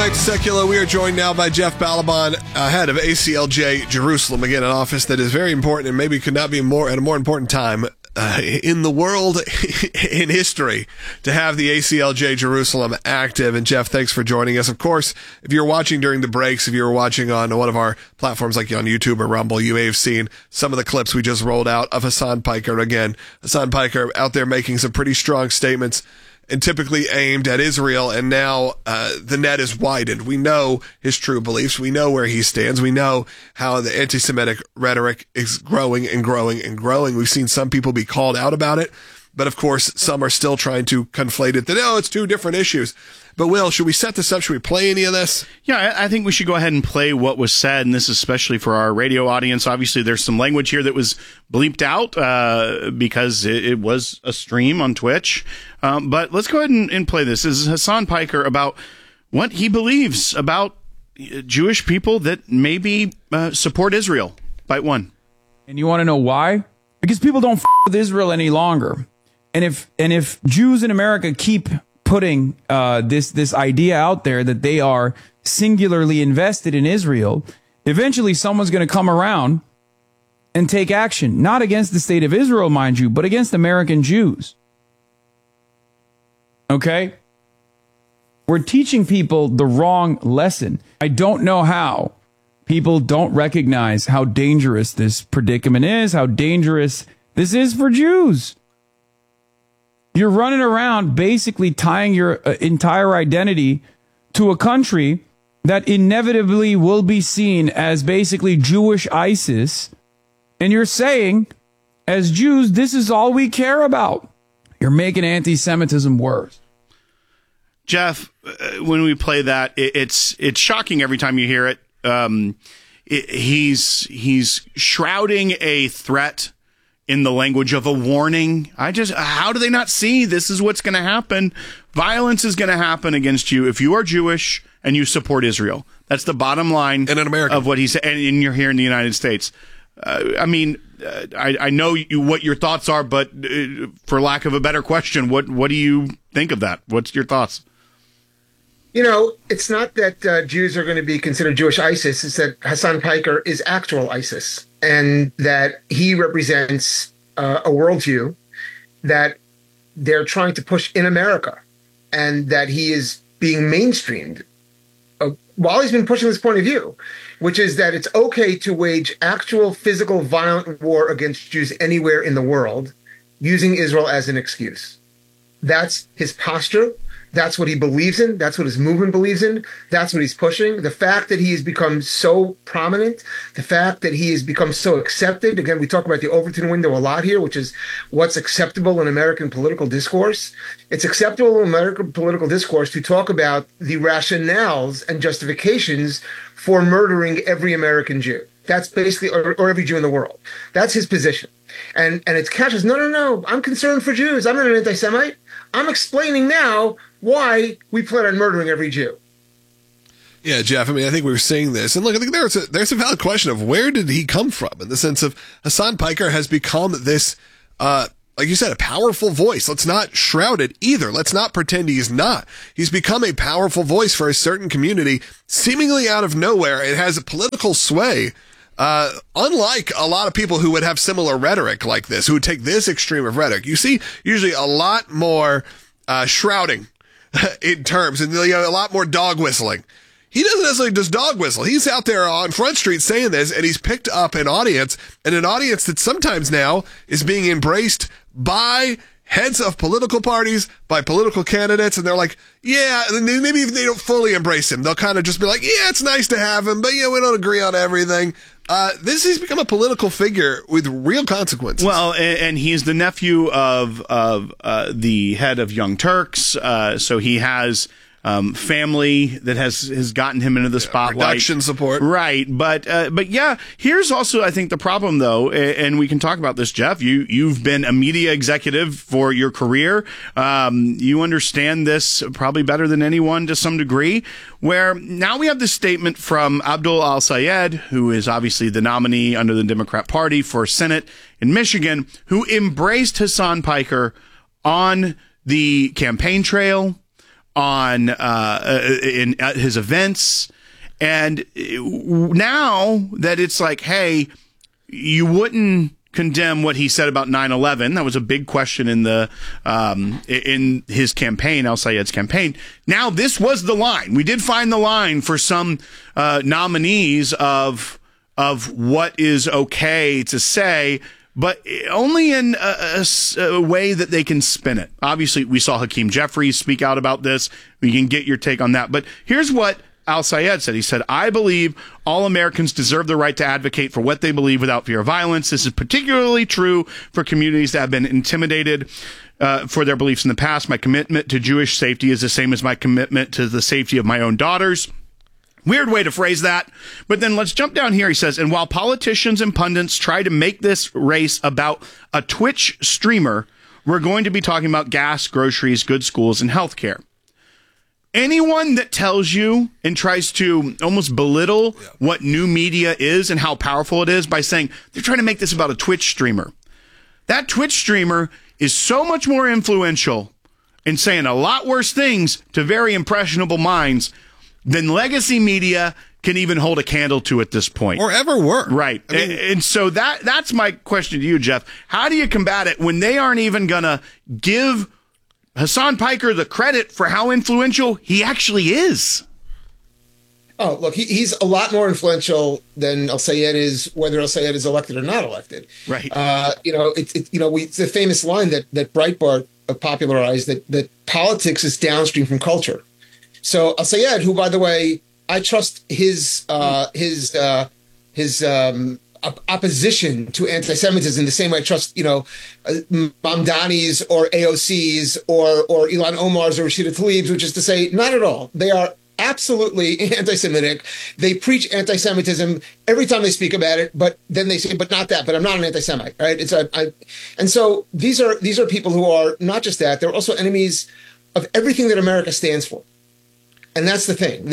back to Secular. We are joined now by Jeff Balaban, head of ACLJ Jerusalem. Again, an office that is very important and maybe could not be more at a more important time in the world, in history, to have the ACLJ Jerusalem active. And Jeff, thanks for joining us. Of course, if you're watching during the breaks, if you're watching on one of our platforms like on YouTube or Rumble, you may have seen some of the clips we just rolled out of Hassan Piker. Again, Hassan Piker out there making some pretty strong statements and typically aimed at Israel, and now the net is widened. We know his true beliefs. We know where he stands. We know how the anti-Semitic rhetoric is growing and growing and growing. We've seen some people be called out about it, but of course, some are still trying to conflate it that, oh, it's two different issues. But Will, should we set this up? Should we play any of this? Yeah, I think we should go ahead and play what was said, and this is especially for our radio audience. Obviously, there's some language here that was bleeped out because it was a stream on Twitch. But let's go ahead and play this. This is Hassan Piker about what he believes about Jewish people that maybe support Israel. Bite one. And you want to know why? Because people don't with Israel any longer. And if Jews in America keep putting this idea out there that they are singularly invested in Israel, eventually someone's going to come around and take action, not against the state of Israel, mind you, but against American Jews. Okay? We're teaching people the wrong lesson. I don't know how people don't recognize how dangerous this predicament is, how dangerous this is for Jews. You're running around basically tying your entire identity to a country that inevitably will be seen as basically Jewish ISIS. And you're saying, as Jews, this is all we care about. You're making anti-Semitism worse. Jeff, when we play that, it's shocking every time you hear it. He's shrouding a threat in the language of a warning. How do they not see this is what's going to happen? Violence is going to happen against you if you are Jewish and you support Israel. That's the bottom line and in America of what he said. And you're here in the United States. I know what your thoughts are, but for lack of a better question, what do you think of that? What's your thoughts? You know, it's not that Jews are going to be considered Jewish ISIS. It's that Hassan Piker is actual ISIS, and that he represents a worldview that they're trying to push in America, and that he is being mainstreamed while he's been pushing this point of view, which is that it's okay to wage actual physical violent war against Jews anywhere in the world using Israel as an excuse. That's his posture. That's what he believes in. That's what his movement believes in. That's what he's pushing. The fact that he has become so prominent, the fact that he has become so accepted. Again, we talk about the Overton window a lot here, which is what's acceptable in American political discourse. It's acceptable in American political discourse to talk about the rationales and justifications for murdering every American Jew. That's basically, or every Jew in the world. That's his position. And it's catches, no, I'm concerned for Jews. I'm not an anti-Semite. I'm explaining now why we plan on murdering every Jew. Yeah, Jeff, I mean, I think we were seeing this. And look, I think there's a valid question of where did he come from, in the sense of Hassan Piker has become this, like you said, a powerful voice. Let's not shroud it either. Let's not pretend he's not. He's become a powerful voice for a certain community, seemingly out of nowhere. It has a political sway. Unlike a lot of people who would have similar rhetoric like this, who would take this extreme of rhetoric, you see usually a lot more shrouding in terms, and a lot more dog whistling. He doesn't necessarily just dog whistle. He's out there on Front Street saying this, and he's picked up an audience, and an audience that sometimes now is being embraced by heads of political parties, by political candidates, and they're like, yeah, and maybe if they don't fully embrace him, they'll kind of just be like, yeah, it's nice to have him, but we don't agree on everything. He's become a political figure with real consequences. Well, and he's the nephew of the head of Young Turks, so he has family that has gotten him into the spotlight. Production support. Right. But yeah, here's also, I think, the problem, though, and we can talk about this, Jeff. You've been a media executive for your career. You understand this probably better than anyone to some degree, where now we have this statement from Abdul Al-Sayed, who is obviously the nominee under the Democrat Party for Senate in Michigan, who embraced Hassan Piker on the campaign trail, on at his events. And now that it's like, hey, you wouldn't condemn what he said about 9/11. That was a big question in the in his campaign, Al Sayed's campaign. Now this was the line. We did find the line for some nominees of what is okay to say, but only in a way that they can spin it. Obviously, we saw Hakeem Jeffries speak out about this. We can get your take on that. But here's what Al Sayed said. He said, I believe all Americans deserve the right to advocate for what they believe without fear of violence. This is particularly true for communities that have been intimidated for their beliefs in the past. My commitment to Jewish safety is the same as my commitment to the safety of my own daughters. Weird way to phrase that. But then let's jump down here. He says, and while politicians and pundits try to make this race about a Twitch streamer, we're going to be talking about gas, groceries, good schools, and healthcare. Anyone that tells you and tries to almost belittle what new media is and how powerful it is by saying they're trying to make this about a Twitch streamer, that Twitch streamer is so much more influential and saying a lot worse things to very impressionable minds than legacy media can even hold a candle to at this point. Or ever were. Right. I mean, and so that's my question to you, Jeff. How do you combat it when they aren't even going to give Hasan Piker the credit for how influential he actually is? Oh, look, he's a lot more influential than Al Sayed is, whether Al Sayed is elected or not elected. Right. It's the famous line that Breitbart popularized that politics is downstream from culture. So Al Sayed, who, by the way, I trust his opposition to anti-Semitism the same way I trust, Mamdani's or AOC's or Ilhan Omar's or Rashida Tlaib's, which is to say, not at all. They are absolutely anti-Semitic. They preach anti-Semitism every time they speak about it, but then they say, but not that, but I'm not an anti-Semite, right? And so these are people who are not just that, they're also enemies of everything that America stands for. And that's the thing.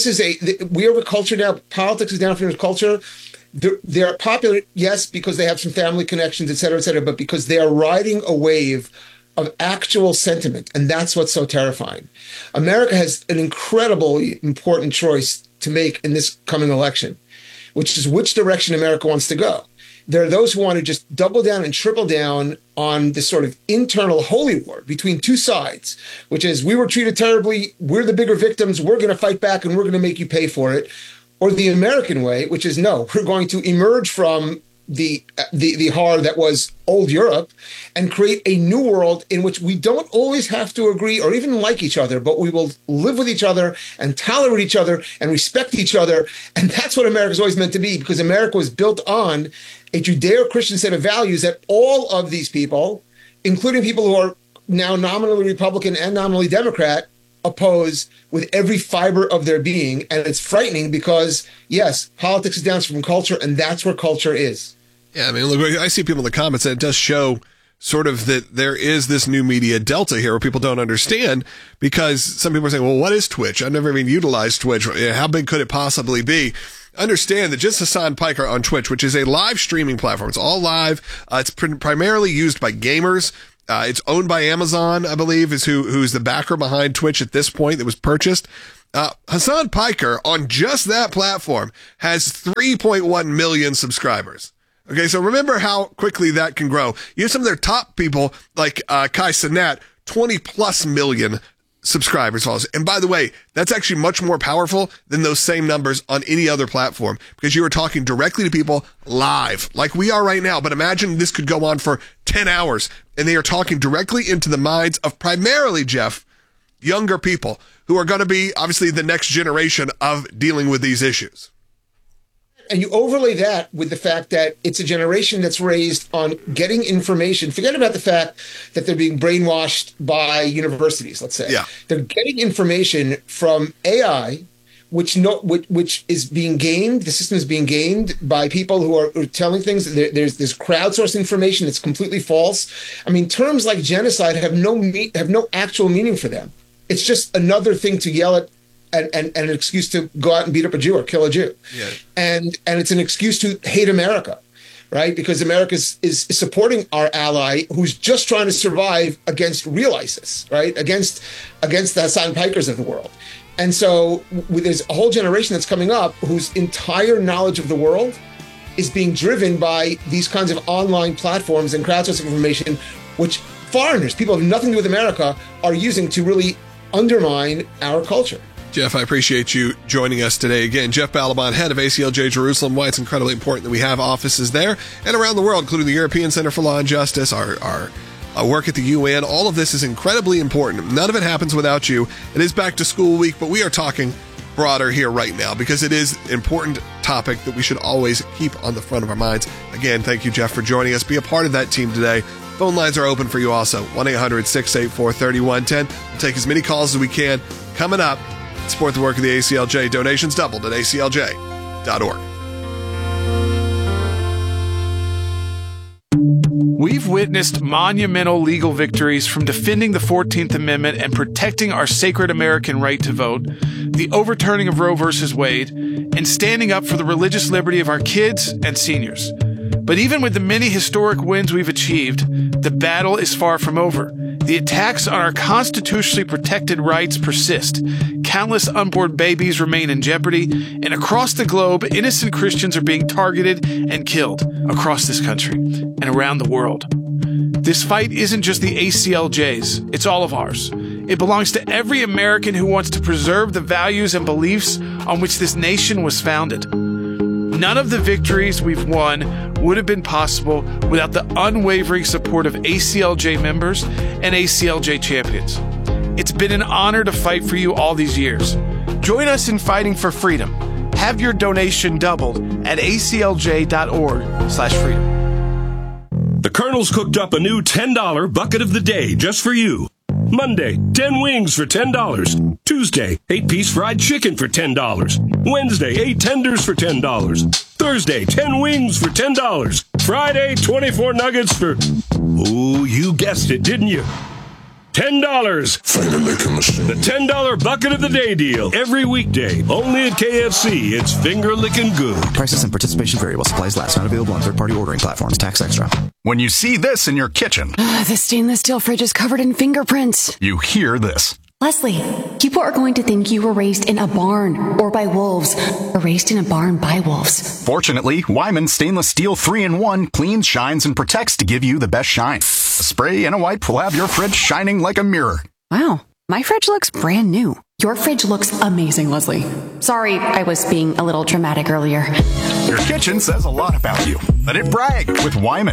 We are a culture now. Politics is downstream of culture. They're popular, yes, because they have some family connections, et cetera, but because they are riding a wave of actual sentiment. And that's what's so terrifying. America has an incredibly important choice to make in this coming election, which is which direction America wants to go. There are those who want to just double down and triple down on this sort of internal holy war between two sides, which is we were treated terribly, we're the bigger victims, we're going to fight back and we're going to make you pay for it. Or the American way, which is no, we're going to emerge from the horror that was old Europe and create a new world in which we don't always have to agree or even like each other, but we will live with each other and tolerate each other and respect each other. And that's what America's always meant to be, because America was built on a Judeo-Christian set of values that all of these people, including people who are now nominally Republican and nominally Democrat, oppose with every fiber of their being. And it's frightening because, yes, politics is downstream from culture, and that's where culture is. Yeah, I mean, look, I see people in the comments, and it does show sort of that there is this new media delta here where people don't understand, because some people are saying, well, what is Twitch? I've never even utilized Twitch. How big could it possibly be? Understand that just Hasan Piker on Twitch, which is a live streaming platform. It's all live. It's primarily used by gamers. It's owned by Amazon, I believe, is who's the backer behind Twitch at this point that was purchased. Hasan Piker on just that platform has 3.1 million subscribers. Okay, so remember how quickly that can grow. You have some of their top people like Kai Cenat, 20 plus million subscribers follows. And by the way, that's actually much more powerful than those same numbers on any other platform, because you are talking directly to people live like we are right now. But imagine this could go on for 10 hours and they are talking directly into the minds of primarily, Jeff, younger people who are going to be obviously the next generation of dealing with these issues. And you overlay that with the fact that it's a generation that's raised on getting information. Forget about the fact that they're being brainwashed by universities, let's say. Yeah. They're getting information from AI, which is being gamed. The system is being gamed by people who are telling things. There's crowdsourced information that's completely false. I mean, terms like genocide have no actual meaning for them. It's just another thing to yell at. And an excuse to go out and beat up a Jew or kill a Jew. Yeah. And it's an excuse to hate America. right? Because America is supporting our ally who's just trying to survive against real ISIS, right? Against the Hassan Pikers of the world. And so there's a whole generation that's coming up whose entire knowledge of the world is being driven by these kinds of online platforms and crowdsourcing information, which foreigners, people who have nothing to do with America, are using to really undermine our culture. Jeff, I appreciate you joining us today. Again, Jeff Balaban, head of ACLJ Jerusalem, why it's incredibly important that we have offices there and around the world, including the European Center for Law and Justice, our work at the UN. All of this is incredibly important. None of it happens without you. It is back to school week, but we are talking broader here right now because it is an important topic that we should always keep on the front of our minds. Again, thank you, Jeff, for joining us. Be a part of that team today. Phone lines are open for you also. 1-800-684-3110. We'll take as many calls as we can. Coming up, support the work of the ACLJ. Donations doubled at aclj.org. We've witnessed monumental legal victories from defending the 14th Amendment and protecting our sacred American right to vote, the overturning of Roe v. Wade, and standing up for the religious liberty of our kids and seniors. But even with the many historic wins we've achieved, the battle is far from over. The attacks on our constitutionally protected rights persist. Countless unborn babies remain in jeopardy, and across the globe, innocent Christians are being targeted and killed across this country and around the world. This fight isn't just the ACLJ's, it's all of ours. It belongs to every American who wants to preserve the values and beliefs on which this nation was founded. None of the victories we've won would have been possible without the unwavering support of ACLJ members and ACLJ champions. It's been an honor to fight for you all these years. Join us in fighting for freedom. Have your donation doubled at aclj.org/freedom. The Colonel's cooked up a new $10 bucket of the day just for you. Monday, 10 wings for $10. Tuesday, 8-piece fried chicken for $10. Wednesday, 8 tenders for $10. Thursday, 10 wings for $10. Friday, 24 nuggets for... Oh, you guessed it, didn't you? $10. The $10 bucket of the day deal. Every weekday. Only at KFC. It's finger-licking good. Prices and participation vary while supplies last. Not available on third-party ordering platforms. Tax extra. When you see this in your kitchen, the stainless steel fridge is covered in fingerprints. You hear this. Leslie, people are going to think you were raised in a barn or by wolves, or raised in a barn by wolves. Fortunately, Wyman Stainless Steel 3-in-1 cleans, shines, and protects to give you the best shine. A spray and a wipe will have your fridge shining like a mirror. Wow, my fridge looks brand new. Your fridge looks amazing, Leslie. Sorry, I was being a little dramatic earlier. Your kitchen says a lot about you. Let it brag with Wyman.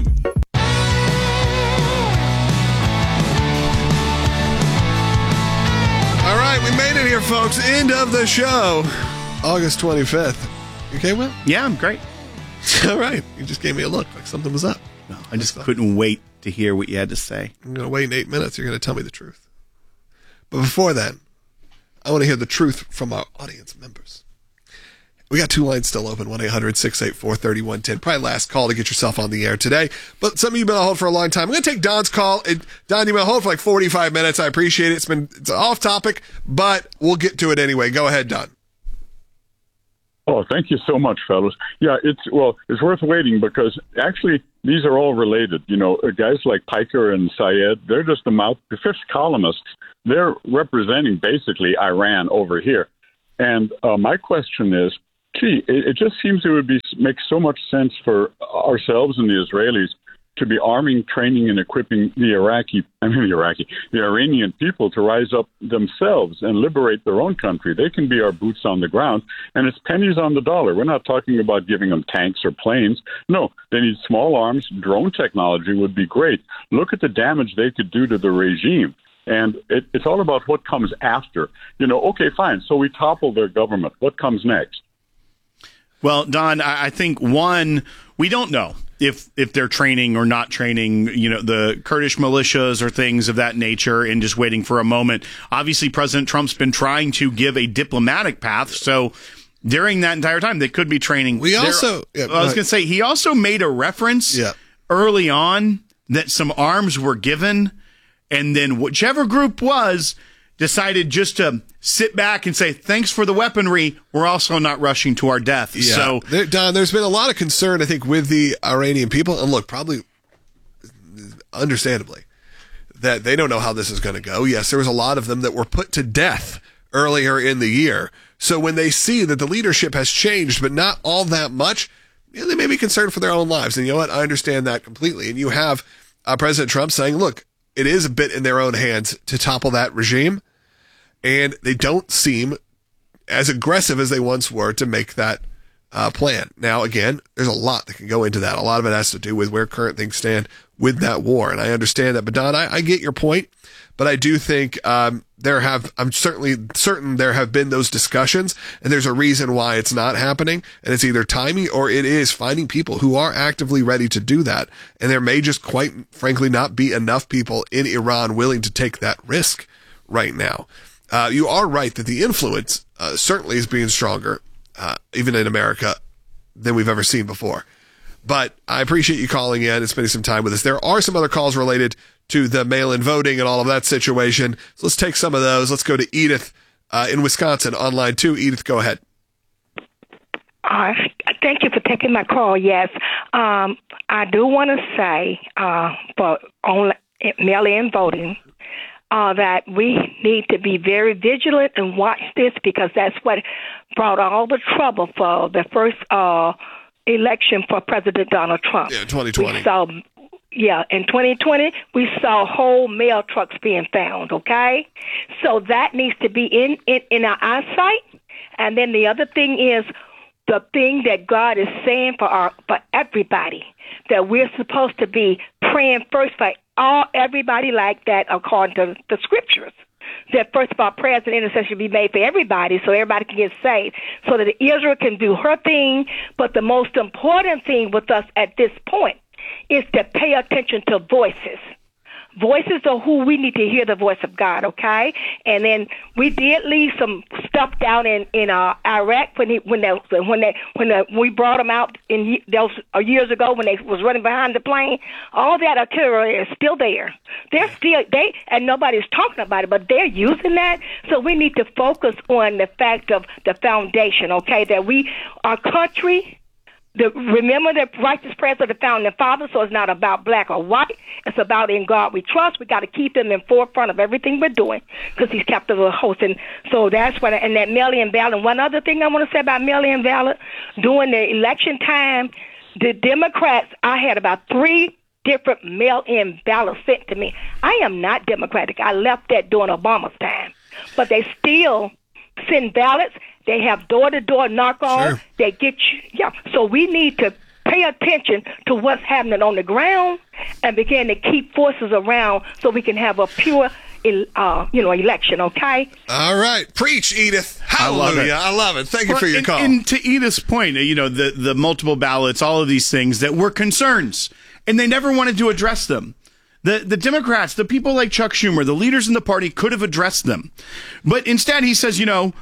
All right, we made it here, folks. End of the show. August 25th. You okay, Will? Yeah, I'm great. All right. You just gave me a look like something was up. No, I just couldn't wait to hear what you had to say. I'm going to wait in 8 minutes. You're going to tell me the truth. But before then, I want to hear the truth from our audience members. We got 2 lines still open, 1-800-684-3110. Probably last call to get yourself on the air today. But some of you have been on hold for a long time. I'm going to take Don's call. Don, you've been on hold for like 45 minutes. I appreciate it. It's off topic, but we'll get to it anyway. Go ahead, Don. Oh, thank you so much, fellas. Yeah, it's worth waiting because actually these are all related. You know, guys like Piker and Syed, they're just the fifth columnists. They're representing basically Iran over here. And my question is, it just seems it would make so much sense for ourselves and the Israelis to be arming, training, and equipping the Iranian people to rise up themselves and liberate their own country. They can be our boots on the ground, and it's pennies on the dollar. We're not talking about giving them tanks or planes. No, they need small arms. Drone technology would be great. Look at the damage they could do to the regime. And it's all about what comes after. You know, okay, fine. So we topple their government. What comes next? Well, Don, I think, one, we don't know if they're training or not training, you know, the Kurdish militias or things of that nature and just waiting for a moment. Obviously, President Trump's been trying to give a diplomatic path. So during that entire time, they could be training. I was going to say, he also made a reference early on that some arms were given. And then whichever group was, decided just to sit back and say, thanks for the weaponry. We're also not rushing to our death. Yeah. So, Don, there's been a lot of concern, I think, with the Iranian people. And look, probably understandably, that they don't know how this is going to go. Yes, there was a lot of them that were put to death earlier in the year. So when they see that the leadership has changed, but not all that much, they may be concerned for their own lives. And you know what? I understand that completely. And you have President Trump saying, look, it is a bit in their own hands to topple that regime. And they don't seem as aggressive as they once were to make that plan. Now, again, there's a lot that can go into that. A lot of it has to do with where current things stand with that war. And I understand that. But Don, I get your point. But I do think I'm certainly certain there have been those discussions, and there's a reason why it's not happening. And it's either timing or it is finding people who are actively ready to do that. And there may just quite frankly not be enough people in Iran willing to take that risk right now. You are right that the influence certainly is being stronger, even in America, than we've ever seen before. But I appreciate you calling in and spending some time with us. There are some other calls related to the mail-in voting and all of that situation. So let's take some of those. Let's go to Edith in Wisconsin on line 2. Edith, go ahead. Thank you for taking my call. Yes, I do want to say for mail-in voting that we need to be very vigilant and watch this, because that's what brought all the trouble for the first election for President Donald Trump. Yeah, 2020. In 2020, we saw whole mail trucks being found, okay? So that needs to be in our eyesight. And then the other thing is the thing that God is saying for everybody, that we're supposed to be praying first for everybody like that according to the scriptures. That first of all, prayers and intercession be made for everybody so everybody can get saved, so that Israel can do her thing. But the most important thing with us at this point is to pay attention to voices. Voices are who we need to hear the voice of God, okay? And then we did leave some stuff down in Iraq when we brought them out in those years ago when they was running behind the plane. All that artillery is still there. They're still and nobody's talking about it, but they're using that. So we need to focus on the fact of the foundation, okay? That our country. Remember the righteous prayers of the founding fathers, so it's not about black or white. It's about in God we trust. We got to keep him in forefront of everything we're doing because he's kept us a host. And so that's what, and that mail-in ballot. One other thing I want to say about mail-in ballot, during the election time, the Democrats, I had about 3 different mail-in ballots sent to me. I am not Democratic. I left that during Obama's time. But they still send ballots. They have door-to-door knock-on. Sure. They get you. Yeah. So we need to pay attention to what's happening on the ground and begin to keep forces around so we can have a pure, election, okay? All right. Preach, Edith. Hallelujah. I love it. Thank you for your call. And to Edith's point, the multiple ballots, all of these things that were concerns, and they never wanted to address them. The Democrats, the people like Chuck Schumer, the leaders in the party could have addressed them. But instead he says,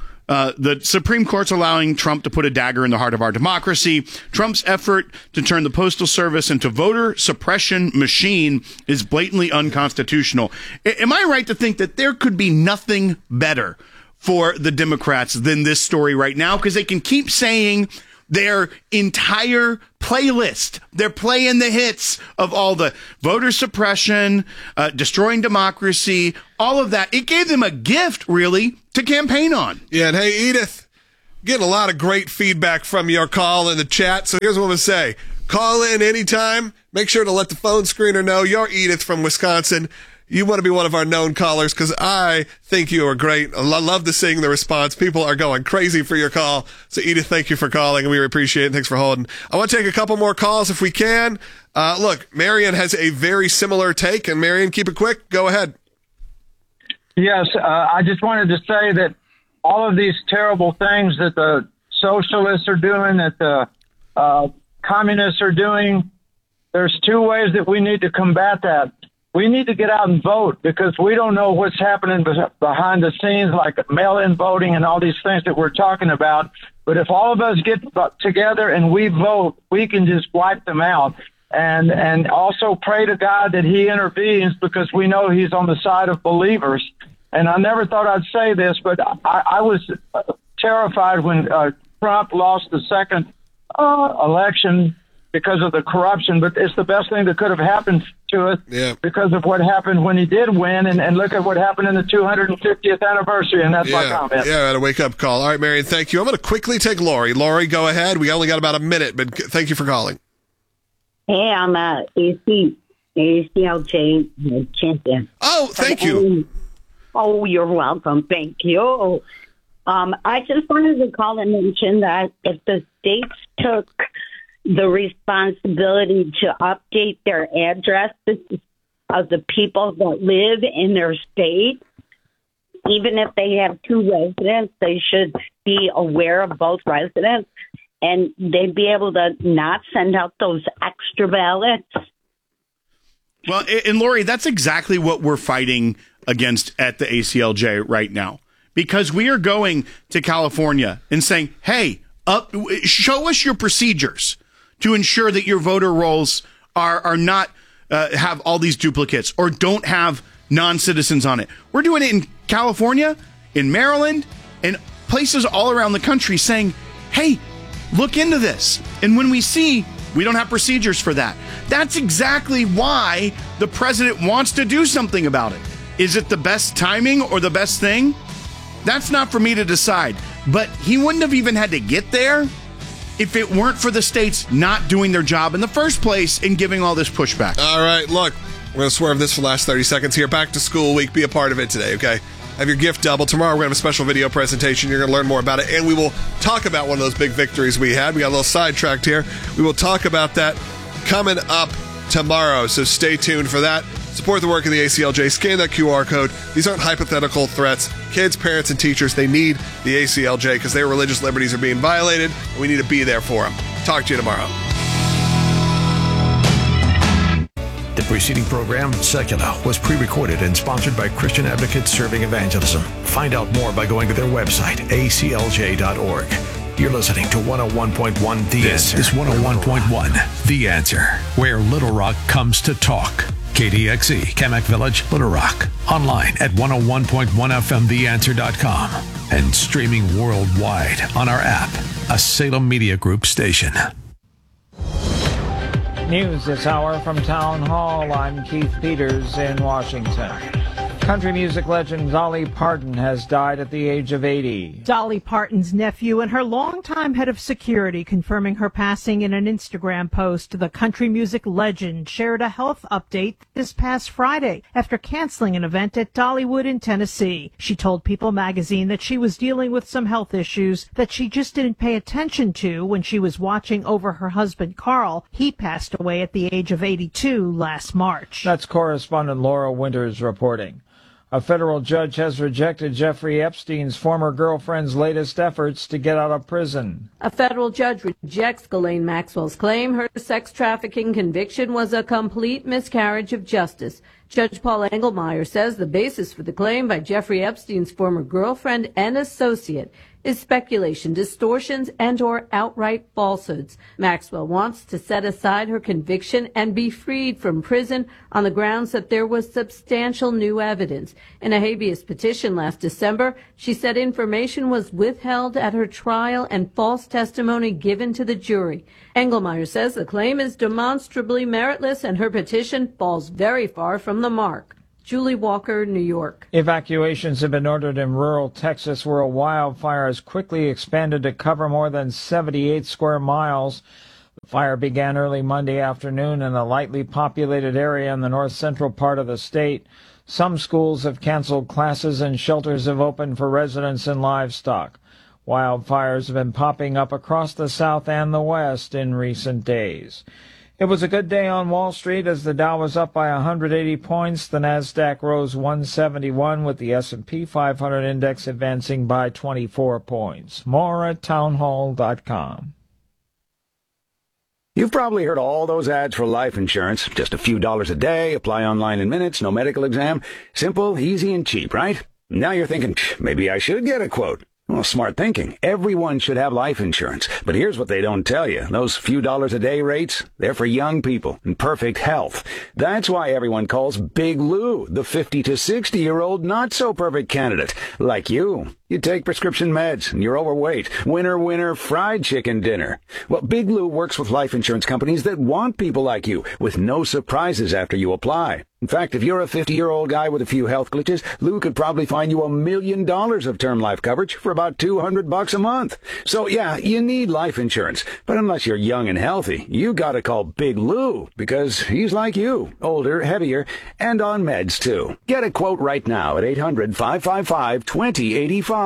the Supreme Court's allowing Trump to put a dagger in the heart of our democracy. Trump's effort to turn the Postal Service into voter suppression machine is blatantly unconstitutional. Am I right to think that there could be nothing better for the Democrats than this story right now? Because they can keep saying their entire playlist. They're playing the hits of all the voter suppression, destroying democracy, all of that. It gave them a gift, really, to campaign on. Yeah, and hey, Edith, getting a lot of great feedback from your call in the chat. So here's what I'm going to say. Call in anytime. Make sure to let the phone screener know you're Edith from Wisconsin. You want to be one of our known callers because I think you are great. I love to seeing the response. People are going crazy for your call. So, Edith, thank you for calling, and we appreciate it. Thanks for holding. I want to take a couple more calls if we can. Look, Marion has a very similar take, and Marion, keep it quick. Go ahead. Yes, I just wanted to say that all of these terrible things that the socialists are doing, that the communists are doing, there's 2 ways that we need to combat that. We need to get out and vote because we don't know what's happening behind the scenes, like mail-in voting and all these things that we're talking about. But if all of us get together and we vote, we can just wipe them out. And also pray to God that he intervenes because we know he's on the side of believers. and I never thought I'd say this, but I was terrified when Trump lost the second election because of the corruption, but it's the best thing that could have happened to us because of what happened when he did win, and look at what happened in the 250th anniversary, and that's my comment. Yeah, I had a wake-up call. All right, Marion, thank you. I'm going to quickly take Lori. Lori, go ahead. We only got about a minute, but thank you for calling. Hey, I'm ACLJ champion. Oh, thank you. Oh, you're welcome. Thank you. I just wanted to call and mention that if the states took the responsibility to update their addresses of the people that live in their state, even if they have two residents, they should be aware of both residents, and they'd be able to not send out those extra ballots. Well, and Lori, that's exactly what we're fighting against at the ACLJ right now, because we are going to California and saying, hey, show us your procedures to ensure that your voter rolls are not have all these duplicates or don't have non-citizens on it. We're doing it in California, in Maryland, and places all around the country saying, hey, look into this. And when we see we don't have procedures for that, that's exactly why the president wants to do something about it. Is it the best timing or the best thing? That's not for me to decide. But he wouldn't have even had to get there if it weren't for the states not doing their job in the first place and giving all this pushback. All right, look, we're going to swerve this for the last 30 seconds here. Back to school week. Be a part of it today, okay? Have your gift double. Tomorrow we're going to have a special video presentation. You're going to learn more about it, and we will talk about one of those big victories we had. We got a little sidetracked here. We will talk about that coming up tomorrow, so stay tuned for that. Support the work of the ACLJ. Scan that QR code. These aren't hypothetical threats. Kids, parents, and teachers, they need the ACLJ because their religious liberties are being violated, and we need to be there for them. Talk to you tomorrow. The preceding program, Secular, was pre-recorded and sponsored by Christian Advocates Serving Evangelism. Find out more by going to their website, aclj.org. You're listening to 101.1 The Answer. This is 101.1 The Answer, where Little Rock comes to talk. KDXE, Kamak Village, Little Rock. Online at 101.1fmtheanswer.com and streaming worldwide on our app, a Salem Media Group station. News this hour from Town Hall. I'm Keith Peters in Washington. Country music legend Dolly Parton has died at the age of 80. Dolly Parton's nephew and her longtime head of security confirming her passing in an Instagram post. The country music legend shared a health update this past Friday after canceling an event at Dollywood in Tennessee. She told People magazine that she was dealing with some health issues that she just didn't pay attention to when she was watching over her husband Carl. He passed away at the age of 82 last March. That's correspondent Laura Winters reporting. A federal judge has rejected Jeffrey Epstein's former girlfriend's latest efforts to get out of prison. A federal judge rejects Ghislaine Maxwell's claim her sex trafficking conviction was a complete miscarriage of justice. Judge Paul Engelmeyer says the basis for the claim by Jeffrey Epstein's former girlfriend and associate is speculation, distortions, and or outright falsehoods. Maxwell wants to set aside her conviction and be freed from prison on the grounds that there was substantial new evidence. In a habeas petition last December, she said information was withheld at her trial and false testimony given to the jury. Engelmeyer says the claim is demonstrably meritless and her petition falls very far from the mark. Julie Walker, New York. Evacuations have been ordered in rural Texas where a wildfire has quickly expanded to cover more than 78 square miles. The fire began early Monday afternoon in a lightly populated area in the north-central part of the state. Some schools have canceled classes and shelters have opened for residents and livestock. Wildfires have been popping up across the South and the West in recent days. It was a good day on Wall Street as the Dow was up by 180 points. The Nasdaq rose 171 with the S&P 500 index advancing by 24 points. More at townhall.com. You've probably heard all those ads for life insurance. Just a few dollars a day, apply online in minutes, no medical exam. Simple, easy, and cheap, right? Now you're thinking, maybe I should get a quote. Well, smart thinking. Everyone should have life insurance. But here's what they don't tell you. Those few dollars a day rates, they're for young people in perfect health. That's why everyone calls Big Lou the 50 to 60-year-old not-so-perfect candidate, like you. You take prescription meds, and you're overweight. Winner, winner, fried chicken dinner. Well, Big Lou works with life insurance companies that want people like you, with no surprises after you apply. In fact, if you're a 50-year-old guy with a few health glitches, Lou could probably find you $1 million of term life coverage for about $200 a month. So, yeah, you need life insurance. But unless you're young and healthy, you gotta call Big Lou, because he's like you, older, heavier, and on meds, too. Get a quote right now at 800-555-2085.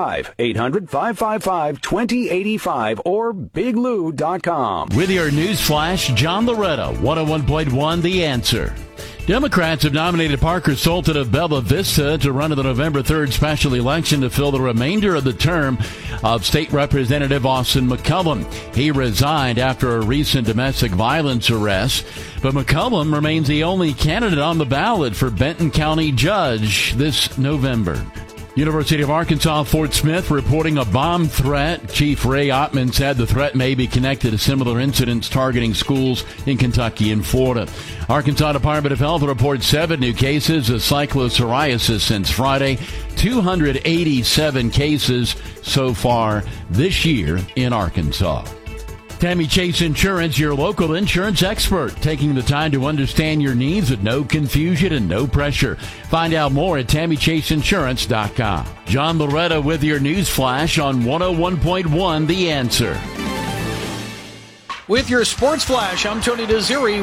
800-555-2085 or biglou.com. With your news flash, John Loretta, 101.1 The Answer. Democrats have nominated Parker Sultan of Bella Vista to run in the November 3rd special election to fill the remainder of the term of State Representative Austin McCullum. He resigned after a recent domestic violence arrest, but McCullum remains the only candidate on the ballot for Benton County Judge this November. University of Arkansas Fort Smith reporting a bomb threat. Chief Ray Ottman said the threat may be connected to similar incidents targeting schools in Kentucky and Florida. Arkansas Department of Health reports 7 new cases of cyclopsoriasis since Friday. 287 cases so far this year in Arkansas. Tammy Chase Insurance, your local insurance expert, taking the time to understand your needs with no confusion and no pressure. Find out more at TammyChaseInsurance.com. John Loretta with your news flash on 101.1 The Answer. With your sports flash, I'm Tony Desiri,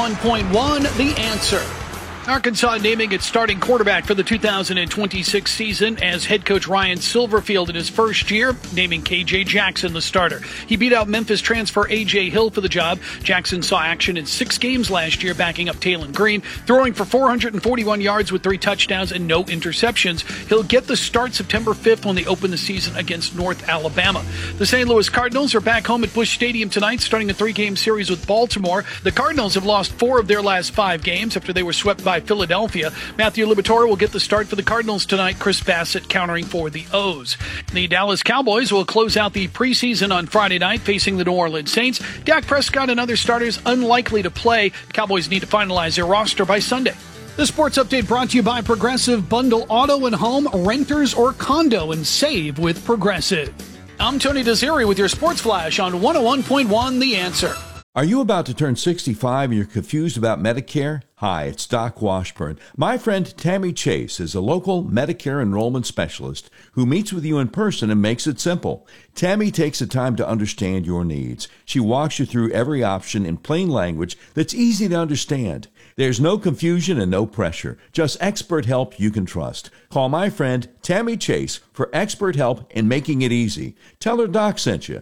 101.1 The Answer. Arkansas naming its starting quarterback for the 2026 season as head coach Ryan Silverfield in his first year, naming KJ Jackson the starter. He beat out Memphis transfer A.J. Hill for the job. Jackson saw action in 6 games last year, backing up Taylon Green, throwing for 441 yards with 3 touchdowns and no interceptions. He'll get the start September 5th when they open the season against North Alabama. The St. Louis Cardinals are back home at Busch Stadium tonight, starting a 3-game series with Baltimore. The Cardinals have lost 4 of their last 5 games after they were swept by Philadelphia. Matthew Liberatore will get the start for the Cardinals tonight. Chris Bassett countering for the O's. The Dallas Cowboys will close out the preseason on Friday night facing the New Orleans Saints. Dak Prescott and other starters unlikely to play. Cowboys need to finalize their roster by Sunday. The sports update brought to you by Progressive. Bundle auto and home, renters or condo, and save with Progressive. I'm Tony Desiri with your sports flash on 101.1 The Answer. Are you about to turn 65 and you're confused about Medicare? Hi, it's Doc Washburn. My friend Tammy Chase is a local Medicare enrollment specialist who meets with you in person and makes it simple. Tammy takes the time to understand your needs. She walks you through every option in plain language that's easy to understand. There's no confusion and no pressure, just expert help you can trust. Call my friend Tammy Chase for expert help in making it easy. Tell her Doc sent you.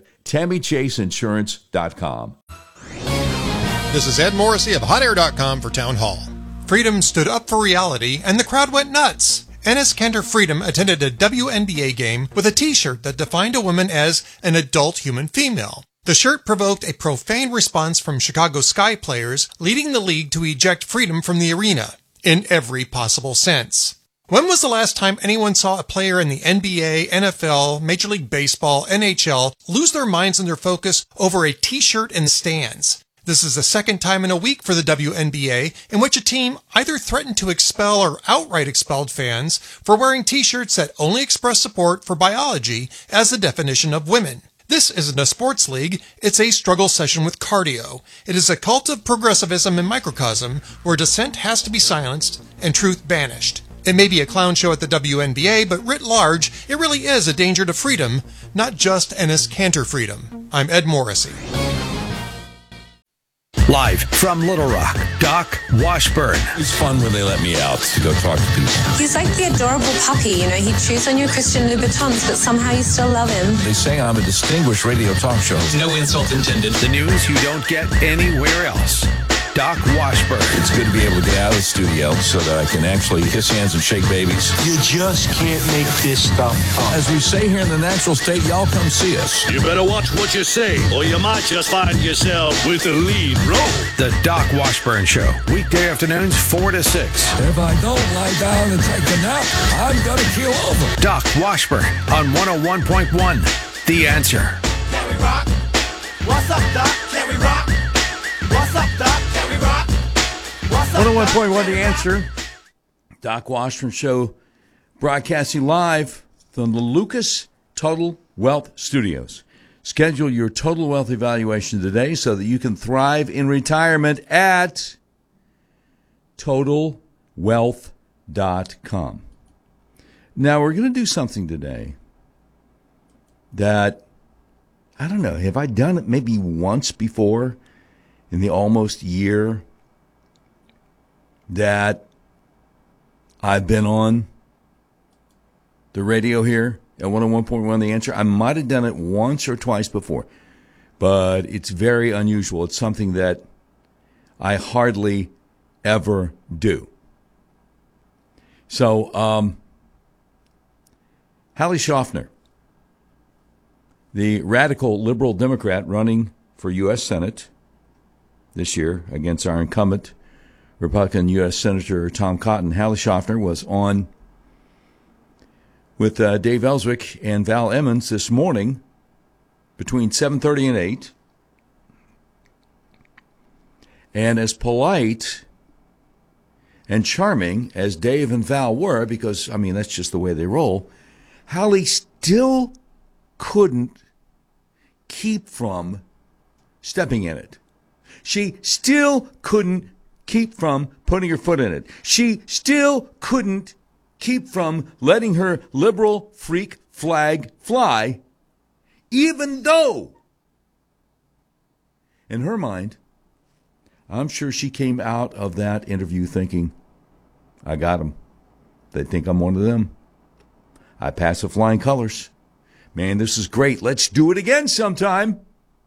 TammyChaseInsurance.com. This is Ed Morrissey of HotAir.com for Town Hall. Freedom stood up for reality, and the crowd went nuts. Enes Kanter Freedom attended a WNBA game with a t-shirt that defined a woman as an adult human female. The shirt provoked a profane response from Chicago Sky players, leading the league to eject Freedom from the arena, in every possible sense. When was the last time anyone saw a player in the NBA, NFL, Major League Baseball, NHL lose their minds and their focus over a t-shirt in the stands? This is the second time in a week for the WNBA in which a team either threatened to expel or outright expelled fans for wearing t-shirts that only express support for biology as the definition of women. This isn't a sports league, it's a struggle session with cardio. It is a cult of progressivism and microcosm where dissent has to be silenced and truth banished. It may be a clown show at the WNBA, but writ large, it really is a danger to freedom, not just Enes Kanter freedom. I'm Ed Morrissey. Live from Little Rock, Doc Washburn. It's fun when they let me out to go talk to people. He's like the adorable puppy, you know. He chews on your Christian Louboutins, but somehow you still love him. They say I'm a distinguished radio talk show. No insult intended. The news you don't get anywhere else. Doc Washburn. It's good to be able to get out of the studio so that I can actually kiss hands and shake babies. You just can't make this stuff up. As we say here in the natural state, y'all come see us. You better watch what you say, or you might just find yourself with the lead role. The Doc Washburn Show, weekday afternoons 4 to 6. If I don't lie down and take a nap, I'm going to keel over. Doc Washburn on 101.1, The Answer. Can we rock? What's up, Doc? Can we rock? What's up, Doc? Can we rock? What's up, 101.1 The Answer. Doc Washburn Show, broadcasting live from the Lucas Total Wealth Studios. Schedule your total wealth evaluation today so that you can thrive in retirement at TotalWealth.com. Now, we're going to do something today that, I don't know, have I done it maybe once before in the almost year that I've been on the radio here at 101.1 The Answer? I might have done it once or twice before, but it's very unusual. It's something that I hardly ever do. So, Hallie Schaffner, the radical liberal Democrat running for U.S. Senate this year against our incumbent Republican U.S. Senator Tom Cotton, Hallie Schaffner was on with Dave Ellswick and Val Emmons this morning between 7:30 and 8. And as polite and charming as Dave and Val were, because, I mean, that's just the way they roll, Hallie still couldn't keep from stepping in it. She still couldn't keep from putting her foot in it. She still couldn't keep from letting her liberal freak flag fly, even though, in her mind, I'm sure she came out of that interview thinking, I got them. They think I'm one of them. I pass with flying colors. Man, this is great. Let's do it again sometime.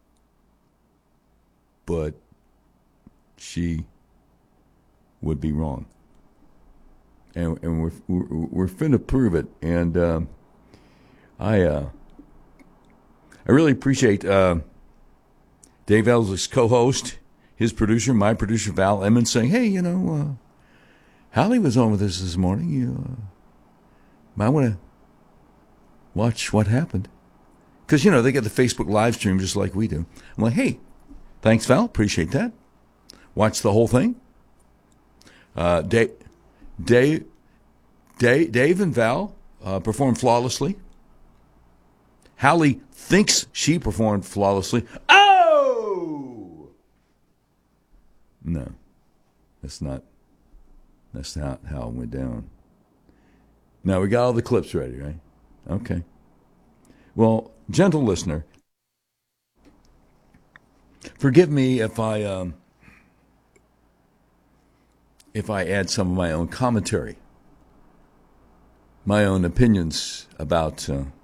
But she would be wrong. And we're finna prove it. And I really appreciate Dave Ellswick's co-host, his producer, my producer, Val Emmons, saying, hey, you know, Hallie was on with us this morning. You might want to watch what happened. Because, you know, they get the Facebook live stream just like we do. I'm like, hey, thanks, Val. Appreciate that. Watch the whole thing. Dave and Val performed flawlessly. Hallie thinks she performed flawlessly. Oh! No, that's not how it went down. Now, we got all the clips ready, right? Okay. Well, gentle listener, forgive me if I add some of my own commentary, my own opinions about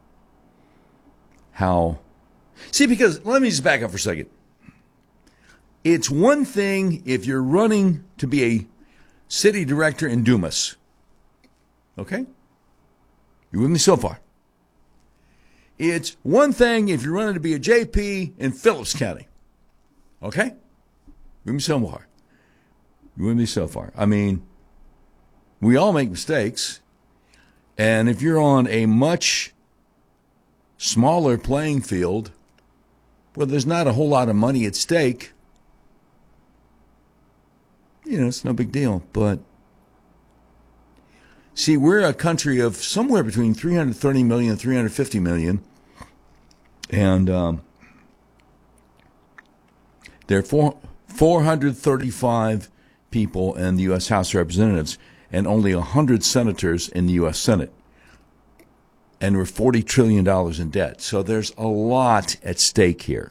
how... See, because let me just back up for a second. It's one thing if you're running to be a city director in Dumas. Okay? You with me so far? It's one thing if you're running to be a JP in Phillips County. Okay? You with me so far? You with me so far? I mean, we all make mistakes. And if you're on a much smaller playing field where there's not a whole lot of money at stake, you know, it's no big deal. But see, we're a country of somewhere between 330 million and 350 million. And there are 435 people in the U.S. House of Representatives and only 100 senators in the U.S. Senate. And we're $40 trillion in debt. So there's a lot at stake here.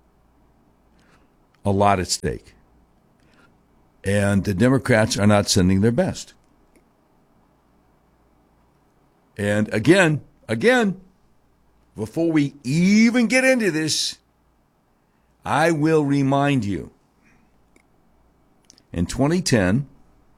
A lot at stake. And the Democrats are not sending their best. And again, before we even get into this, I will remind you In 2010,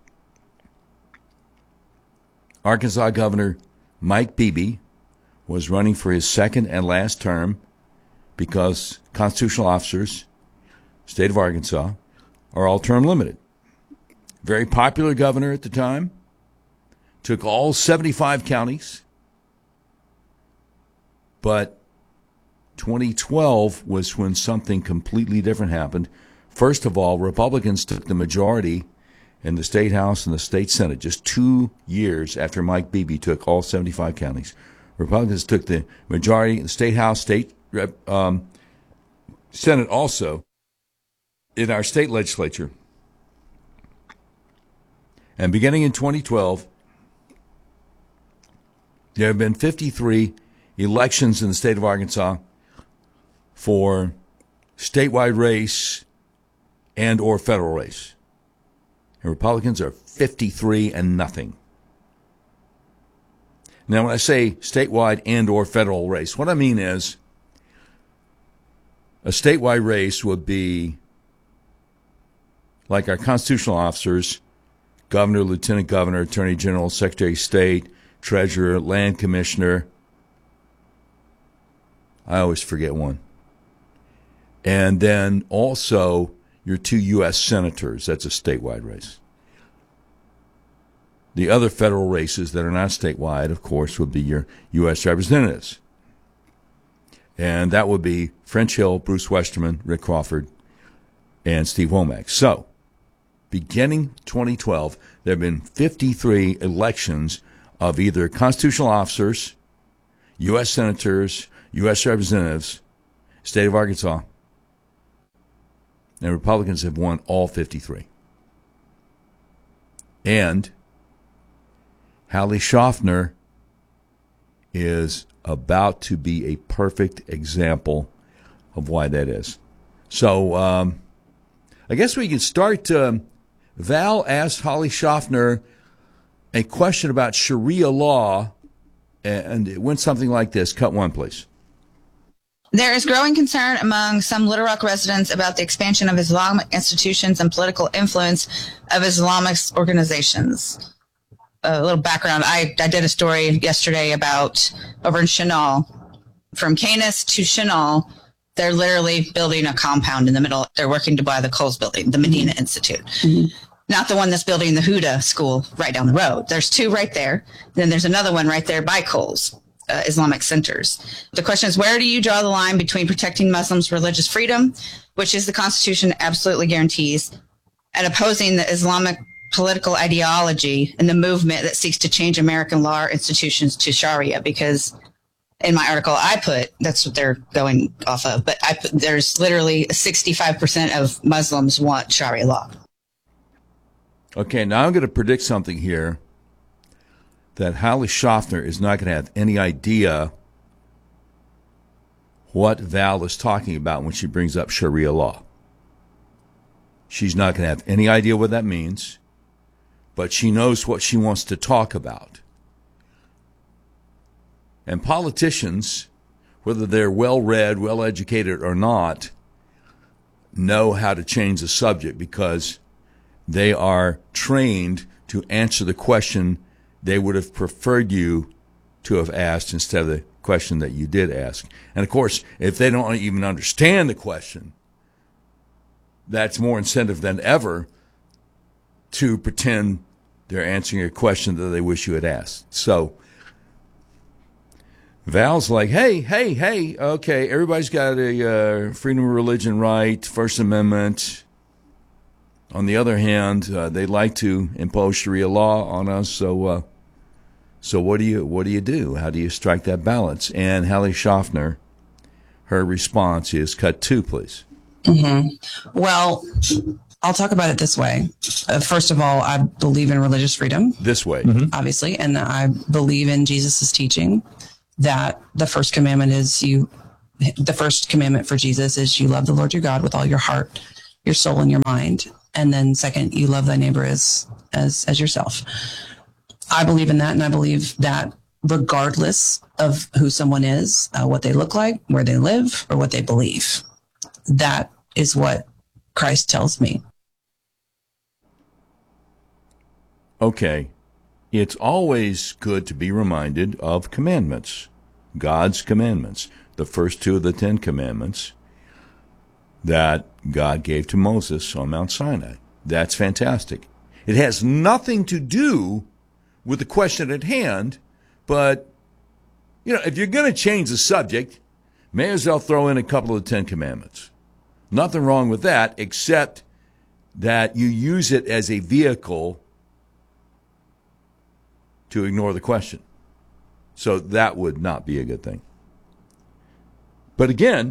Arkansas Governor Mike Beebe was running for his second and last term because constitutional officers, state of Arkansas, are all term limited. Very popular governor at the time, took all 75 counties, but 2012 was when something completely different happened. First of all, Republicans took the majority in the state house and the state senate just 2 years after Mike Beebe took all 75 counties. Republicans took the majority in the state house, state senate also in our state legislature. And beginning in 2012, there have been 53 elections in the state of Arkansas for statewide race and or federal race. And Republicans are 53-0. Now, when I say statewide and or federal race, what I mean is a statewide race would be like our constitutional officers, governor, lieutenant governor, attorney general, secretary of state, treasurer, land commissioner. I always forget one. And then also your 2 U.S. senators. That's a statewide race. The other federal races that are not statewide, of course, would be your U.S. representatives. And that would be French Hill, Bruce Westerman, Rick Crawford, and Steve Womack. So, beginning 2012, there have been 53 elections of either constitutional officers, U.S. senators, U.S. representatives, state of Arkansas, and Republicans have won all 53. And Hallie Schaffner is about to be a perfect example of why that is. So I guess we can start. Val asked Hallie Schaffner a question about Sharia law, and it went something like this. Cut one, please. There is growing concern among some Little Rock residents about the expansion of Islamic institutions and political influence of Islamist organizations. A little background. I did a story yesterday about over in Chenal. From Canis to Chenal, they're literally building a compound in the middle. They're working to buy the Coles building, the Medina Institute. Mm-hmm. Not the one that's building the Huda school right down the road. There's 2 right there. Then there's another one right there by Coles. Islamic centers. The question is, where do you draw the line between protecting Muslims' religious freedom, which is the Constitution absolutely guarantees, and opposing the Islamic political ideology and the movement that seeks to change American law or institutions to Sharia? Because in my article, I put, that's what they're going off of, but I put, there's literally 65% of Muslims want Sharia law. Okay, now I'm going to predict something here, that Hallie Schaffner is not going to have any idea what Val is talking about when she brings up Sharia law. She's not going to have any idea what that means, but she knows what she wants to talk about. And politicians, whether they're well-read, well-educated or not, know how to change the subject because they are trained to answer the question they would have preferred you to have asked instead of the question that you did ask. And, of course, if they don't even understand the question, that's more incentive than ever to pretend they're answering a question that they wish you had asked. So Val's like, hey, okay, everybody's got a freedom of religion right, First Amendment. On the other hand, they like to impose Sharia law on us. So what do you do? How do you strike that balance? And Hallie Schaffner, her response is, cut 2, please. Mm-hmm. Well, I'll talk about it this way. First of all, I believe in religious freedom. This way, obviously, and I believe in Jesus' teaching that the first commandment for Jesus is you love the Lord your God with all your heart, your soul, and your mind. And then second, you love thy neighbor as yourself. I believe in that, and I believe that regardless of who someone is, what they look like, where they live, or what they believe, that is what Christ tells me. okay, it's always good to be reminded of commandments, God's commandments, the first 2 of the 10 commandments that God gave to Moses on Mount Sinai. That's fantastic. It has nothing to do with the question at hand, but, if you're going to change the subject, may as well throw in a couple of the 10 commandments. Nothing wrong with that, except that you use it as a vehicle to ignore the question. So that would not be a good thing. But again,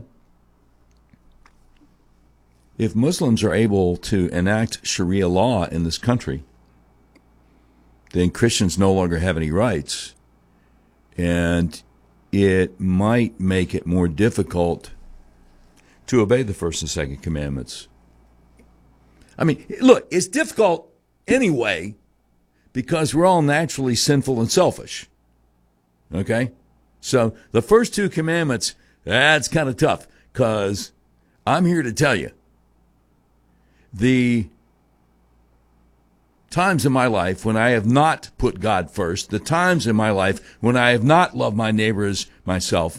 if Muslims are able to enact Sharia law in this country, then Christians no longer have any rights. And it might make it more difficult to obey the first and second commandments. I mean, look, it's difficult anyway because we're all naturally sinful and selfish. Okay? So the first 2 commandments, that's kind of tough because I'm here to tell you the times in my life when I have not put God first, the times in my life when I have not loved my neighbor as myself,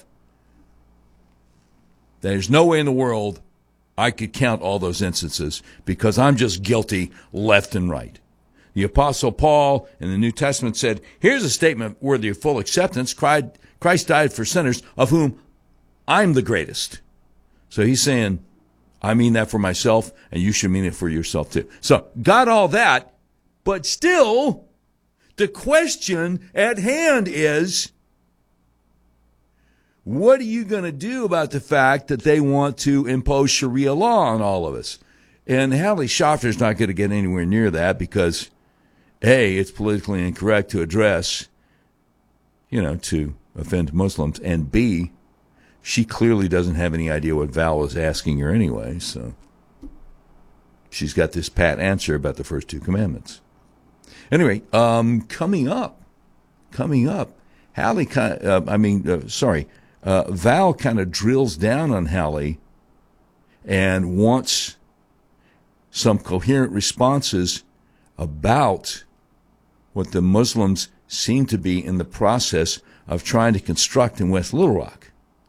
there's no way in the world I could count all those instances because I'm just guilty left and right. The Apostle Paul in the New Testament said, here's a statement worthy of full acceptance. Christ died for sinners, of whom I'm the greatest. So he's saying, I mean that for myself, and you should mean it for yourself too. So, got all that, but still, the question at hand is, what are you going to do about the fact that they want to impose Sharia law on all of us? And Hallie Schafter's not going to get anywhere near that because, A, it's politically incorrect to address, to offend Muslims, and B, she clearly doesn't have any idea what Val is asking her anyway, so she's got this pat answer about the first 2 commandments. Anyway, coming up, Val kind of drills down on Hallie and wants some coherent responses about what the Muslims seem to be in the process of trying to construct in West Little Rock.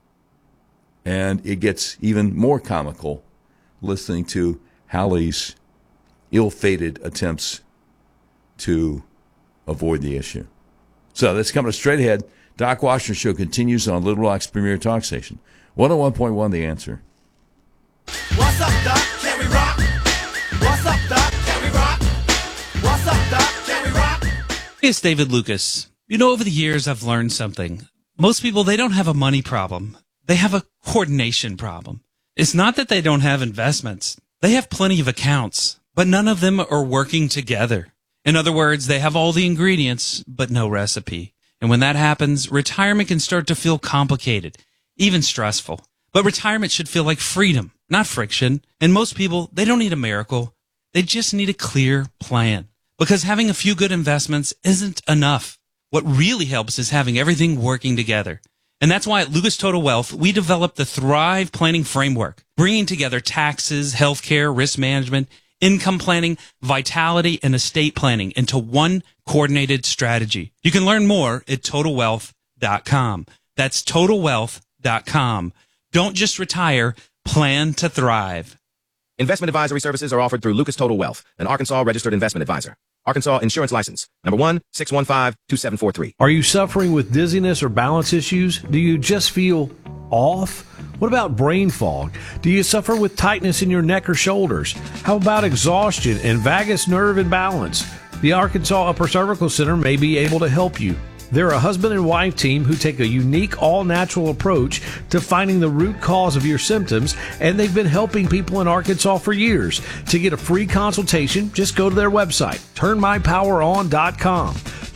And it gets even more comical listening to Hallie's ill-fated attempts to avoid the issue. So that's coming straight ahead. Doc Washington Show continues on Little Rock's premier talk station. 101.1 The Answer. What's up, Doc? Can we rock? What's up, Doc? Can we rock? What's up, Doc? Can we rock? Hey, it's David Lucas. Over the years, I've learned something. Most people, they don't have a money problem. They have a coordination problem. It's not that they don't have investments. They have plenty of accounts, but none of them are working together. In other words, they have all the ingredients, but no recipe. And when that happens, retirement can start to feel complicated, even stressful. But retirement should feel like freedom, not friction. And most people, they don't need a miracle. They just need a clear plan. Because having a few good investments isn't enough. What really helps is having everything working together. And that's why at Lucas Total Wealth, we developed the Thrive Planning Framework, bringing together taxes, healthcare, risk management, income planning, vitality, and estate planning into one coordinated strategy. You can learn more at TotalWealth.com. That's TotalWealth.com. Don't just retire, plan to thrive. Investment advisory services are offered through Lucas Total Wealth, an Arkansas registered investment advisor. Arkansas Insurance License, number 1-615-2743. Are you suffering with dizziness or balance issues? Do you just feel off? What about brain fog? Do you suffer with tightness in your neck or shoulders? How about exhaustion and vagus nerve imbalance? The Arkansas Upper Cervical Center may be able to help you. They're a husband and wife team who take a unique, all-natural approach to finding the root cause of your symptoms, and they've been helping people in Arkansas for years. To get a free consultation, just go to their website, turnmypoweron.com.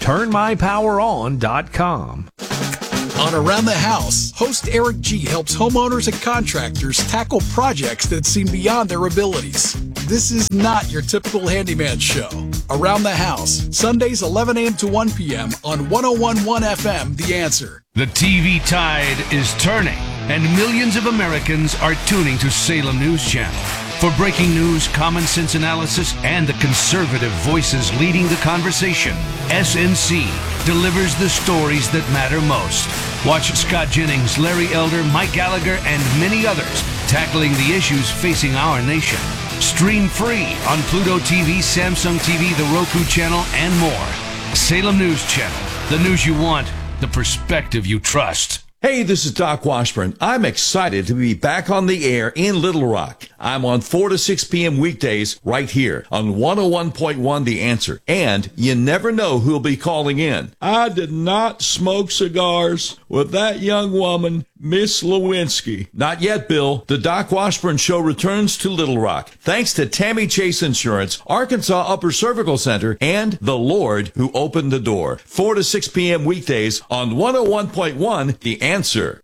Turnmypoweron.com. On Around the House, host Eric G. helps homeowners and contractors tackle projects that seem beyond their abilities. This is not your typical handyman show. Around the House, Sundays 11 a.m. to 1 p.m. on 101.1 FM, The Answer. The TV tide is turning, and millions of Americans are tuning to Salem News Channel. For breaking news, common sense analysis, and the conservative voices leading the conversation, SNC delivers the stories that matter most. Watch Scott Jennings, Larry Elder, Mike Gallagher, and many others tackling the issues facing our nation. Stream free on Pluto TV, Samsung TV, the Roku channel, and more. Salem News Channel. The news you want, the perspective you trust. Hey, this is Doc Washburn. I'm excited to be back on the air in Little Rock. I'm on 4 to 6 p.m. weekdays right here on 101.1 The Answer. And you never know who'll be calling in. I did not smoke cigars with that young woman, Miss Lewinsky. Not yet, Bill. The Doc Washburn Show returns to Little Rock. Thanks to Tammy Chase Insurance, Arkansas Upper Cervical Center, and the Lord who opened the door. 4 to 6 p.m. weekdays on 101.1 The Answer.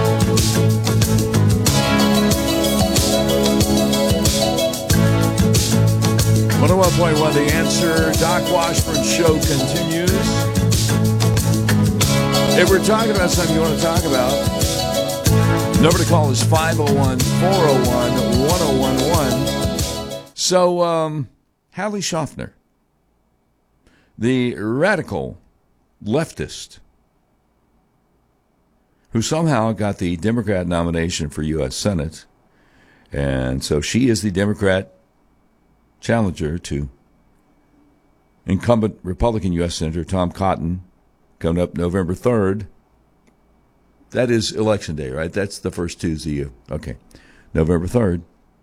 101.1 The Answer. Doc Washburn Show continues. If we're talking about something you want to talk about, number to call is 501-401-1011. So, Hallie Schaffner, the radical leftist who somehow got the Democrat nomination for U.S. Senate, and so she is the Democrat challenger to incumbent Republican U.S. Senator Tom Cotton coming up November 3rd. That is Election Day, right? That's the first Tuesday. Okay, November 3rd.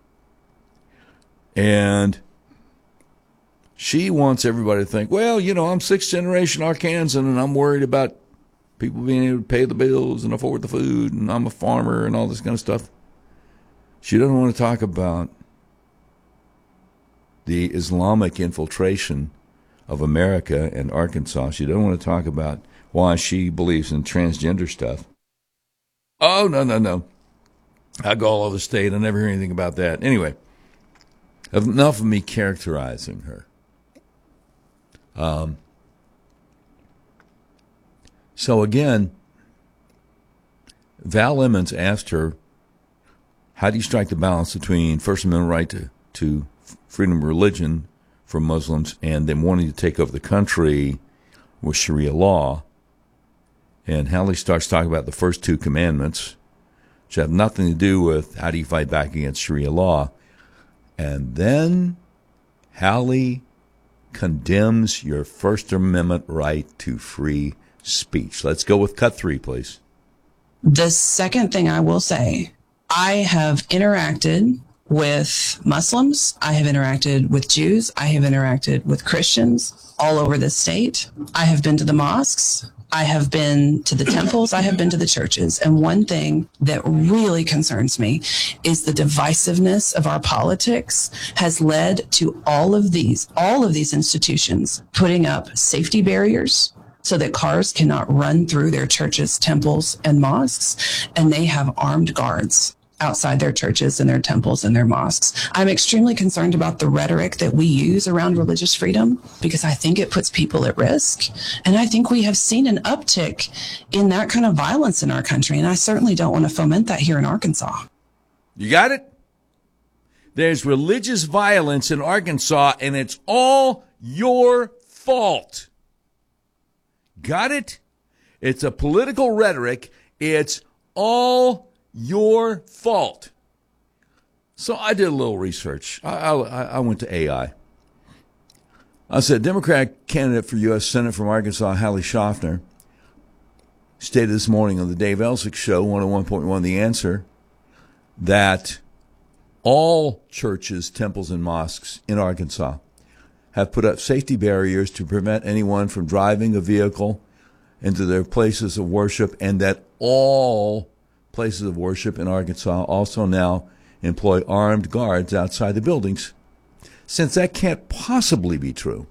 And she wants everybody to think, well, you know, I'm sixth-generation Arkansan, and I'm worried about people being able to pay the bills and afford the food, and I'm a farmer and all this kind of stuff. She doesn't want to talk about the Islamic infiltration of America and Arkansas. She doesn't want to talk about why she believes in transgender stuff. Oh, no. I go all over the state. I never hear anything about that. Anyway, enough of me characterizing her. So again, Val Emmons asked her, how do you strike the balance between First Amendment right to freedom of religion for Muslims and them wanting to take over the country with Sharia law? And Hallie starts talking about the first two commandments, which have nothing to do with how do you fight back against Sharia law. And then Hallie condemns your First Amendment right to free speech. Let's go with cut 3, please. The second thing I will say, I have interacted with Muslims. I have interacted with Jews. I have interacted with Christians all over the state. I have been to the mosques. I have been to the temples. I have been to the churches. And one thing that really concerns me is the divisiveness of our politics has led to all of these institutions putting up safety barriers so that cars cannot run through their churches, temples, and mosques. And they have armed guards outside their churches and their temples and their mosques. I'm extremely concerned about the rhetoric that we use around religious freedom because I think it puts people at risk. And I think we have seen an uptick in that kind of violence in our country. And I certainly don't want to foment that here in Arkansas. You got it? There's religious violence in Arkansas, and it's all your fault. Got it? It's a political rhetoric. It's all your fault. So I did a little research. I went to AI. I said, Democrat candidate for U.S. Senate from Arkansas, Hallie Schaffner, stated this morning on the Dave Elsick Show, 101.1 The Answer, that all churches, temples, and mosques in Arkansas have put up safety barriers to prevent anyone from driving a vehicle into their places of worship, and that all places of worship in Arkansas also now employ armed guards outside the buildings. Since that can't possibly be true,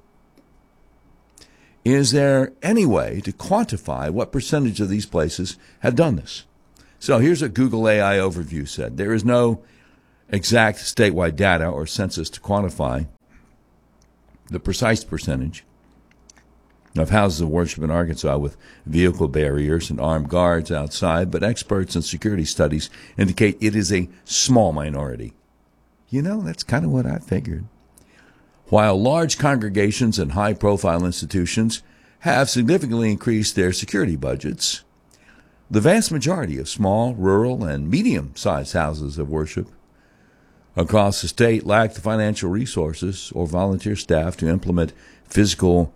is there any way to quantify what percentage of these places have done this? So here's what Google AI Overview said. There is no exact statewide data or census to quantify the precise percentage of houses of worship in Arkansas with vehicle barriers and armed guards outside, but experts in security studies indicate it is a small minority. You know, that's kind of what I figured. While large congregations and high-profile institutions have significantly increased their security budgets, the vast majority of small, rural, and medium-sized houses of worship across the state lack the financial resources or volunteer staff to implement physical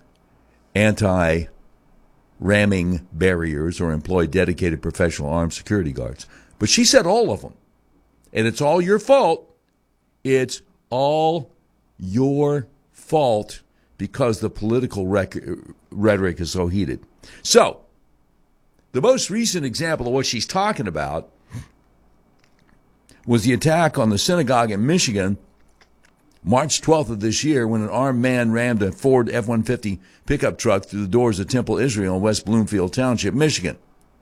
anti-ramming barriers or employ dedicated professional armed security guards. But she said all of them. And it's all your fault. It's all your fault because the political rhetoric is so heated. So, the most recent example of what she's talking about was the attack on the synagogue in Michigan, March 12th of this year, when an armed man rammed a Ford F-150 pickup truck through the doors of Temple Israel in West Bloomfield Township, Michigan.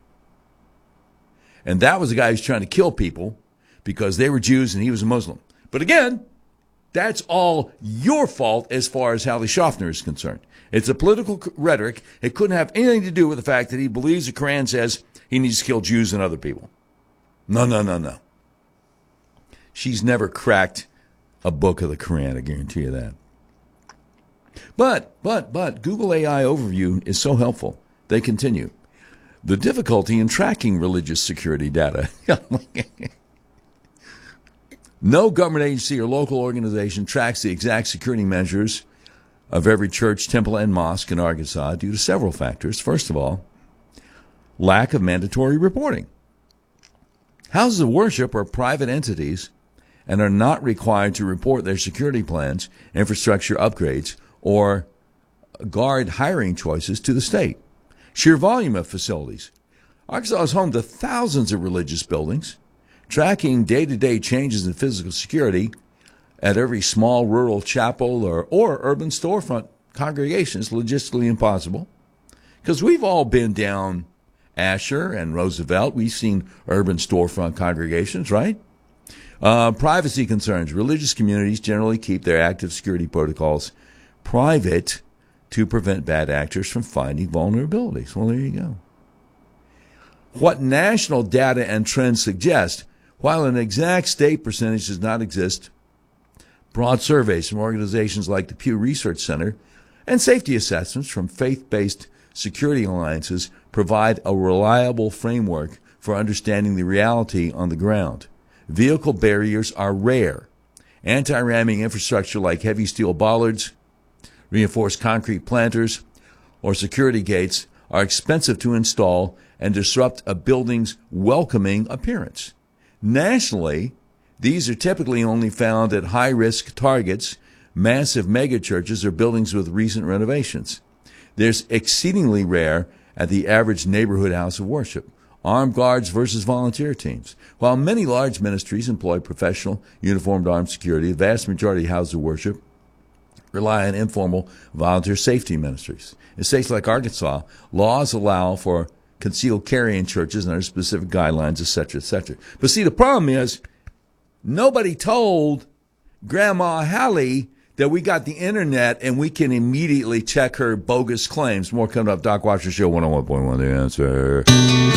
And that was the guy who's trying to kill people because they were Jews and he was a Muslim. But again, that's all your fault as far as Hallie Schaffner is concerned. It's a political rhetoric. It couldn't have anything to do with the fact that he believes the Quran says he needs to kill Jews and other people. No. She's never cracked a book of the Quran, I guarantee you that. But Google AI Overview is so helpful. They continue. The difficulty in tracking religious security data. No government agency or local organization tracks the exact security measures of every church, temple, and mosque in Arkansas due to several factors. First of all, lack of mandatory reporting. Houses of worship are private entities and are not required to report their security plans, infrastructure upgrades, or guard hiring choices to the state. Sheer volume of facilities. Arkansas is home to thousands of religious buildings. Tracking day-to-day changes in physical security at every small rural chapel or urban storefront congregation is logistically impossible. Because we've all been down Asher and Roosevelt. We've seen urban storefront congregations, right? Privacy concerns. Religious communities generally keep their active security protocols private to prevent bad actors from finding vulnerabilities. Well, there you go. What national data and trends suggest, while an exact state percentage does not exist, broad surveys from organizations like the Pew Research Center and safety assessments from faith-based security alliances provide a reliable framework for understanding the reality on the ground. Vehicle barriers are rare. Anti-ramming infrastructure like heavy steel bollards, reinforced concrete planters, or security gates are expensive to install and disrupt a building's welcoming appearance. Nationally, these are typically only found at high-risk targets, massive megachurches, or buildings with recent renovations. They're exceedingly rare at the average neighborhood house of worship. Armed guards versus volunteer teams. While many large ministries employ professional, uniformed armed security, the vast majority of houses of worship rely on informal volunteer safety ministries. In states like Arkansas, laws allow for concealed carry in churches under specific guidelines, etc., etc. But see, the problem is nobody told Grandma Hallie that we got the internet and we can immediately check her bogus claims. More coming up. Doc Washer Show 101.1 The Answer.